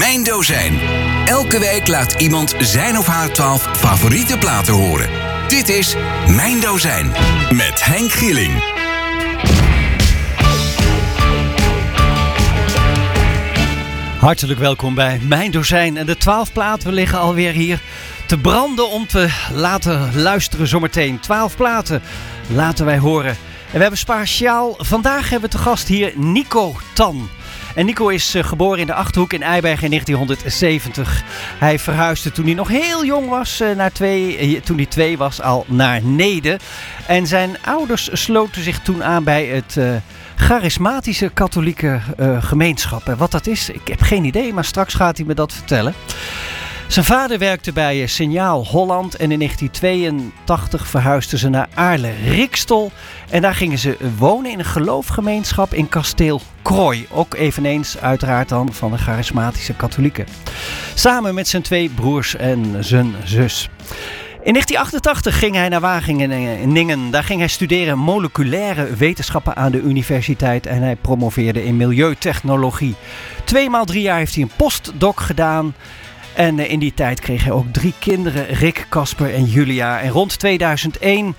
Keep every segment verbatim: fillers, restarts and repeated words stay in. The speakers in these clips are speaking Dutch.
Mijn Dozijn. Elke week laat iemand zijn of haar twaalf favoriete platen horen. Dit is Mijn Dozijn met Henk Gieling. Hartelijk welkom bij Mijn Dozijn. En de twaalf platen liggen alweer hier te branden om te laten luisteren zometeen. twaalf platen laten wij horen. En we hebben speciaal, vandaag hebben we te gast hier Nico Tan. En Nico is uh, geboren in de Achterhoek in Eibergen in negentienhonderdzeventig. Hij verhuisde toen hij nog heel jong was, uh, naar twee, uh, toen hij twee was, al naar Neede. En zijn ouders sloten zich toen aan bij het uh, charismatische katholieke uh, gemeenschap. En wat dat is, ik heb geen idee, maar straks gaat hij me dat vertellen. Zijn vader werkte bij Signaal Holland en in negentien tweeëntachtig verhuisden ze naar Aarle-Rikstol. En daar gingen ze wonen in een geloofgemeenschap in Kasteel Krooi. Ook eveneens uiteraard dan van de charismatische katholieken. Samen met zijn twee broers en zijn zus. In negentien achtentachtig ging hij naar Wageningen. Daar ging hij studeren moleculaire wetenschappen aan de universiteit en hij promoveerde in milieutechnologie. Tweemaal drie jaar heeft hij een postdoc gedaan. En in die tijd kreeg hij ook drie kinderen, Rick, Casper en Julia. En rond tweeduizend één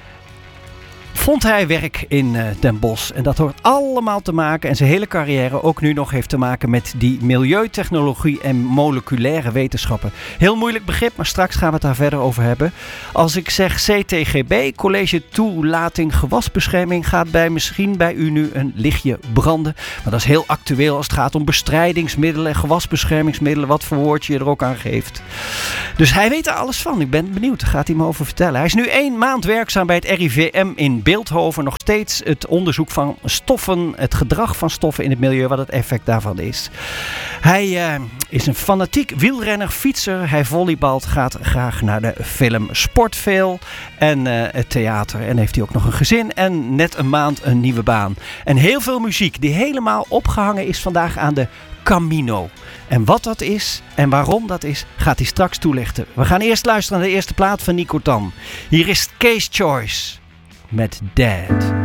vond hij werk in uh, Den Bosch. En dat hoort allemaal te maken, en zijn hele carrière ook nu nog heeft te maken met die milieutechnologie en moleculaire wetenschappen. Heel moeilijk begrip, maar straks gaan we het daar verder over hebben. Als ik zeg C T G B, College Toelating Gewasbescherming, gaat bij misschien bij u nu een lichtje branden. Maar dat is heel actueel als het gaat om bestrijdingsmiddelen en gewasbeschermingsmiddelen, wat voor woordje je er ook aan geeft. Dus hij weet er alles van. Ik ben benieuwd, daar gaat hij me over vertellen. Hij is nu één maand werkzaam bij het R I V M in Beeldhoven. Nog steeds het onderzoek van stoffen, het gedrag van stoffen in het milieu, wat het effect daarvan is. Hij uh, is een fanatiek wielrenner, fietser. Hij volleybalt, gaat graag naar de film, sport veel en uh, het theater. En heeft hij ook nog een gezin en net een maand een nieuwe baan. En heel veel muziek die helemaal opgehangen is vandaag aan de Camino. En wat dat is en waarom dat is, gaat hij straks toelichten. We gaan eerst luisteren naar de eerste plaat van Nico Tan. Hier is Case Choice met Dad.